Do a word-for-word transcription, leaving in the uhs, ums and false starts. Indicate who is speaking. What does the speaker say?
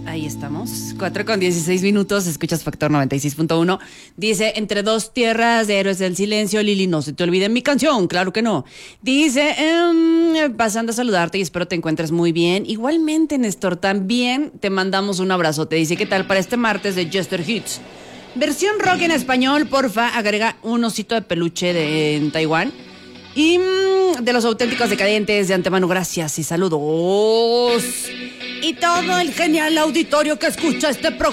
Speaker 1: Ahí estamos. cuatro con dieciséis minutos. Escuchas Factor noventa y seis punto uno. Dice, entre dos tierras de héroes del silencio, Lili, no se te olvide mi canción. Claro que no. Dice, um, pasando a saludarte y espero te encuentres muy bien. Igualmente, Néstor, también te mandamos un abrazo. Te dice, ¿qué tal para este martes de Jester Hits? Versión rock en español, porfa. Agrega un osito de peluche de, en Taiwán. Y mmm, de los auténticos decadentes, de antemano, gracias y saludos. Y todo el genial auditorio que escucha este programa.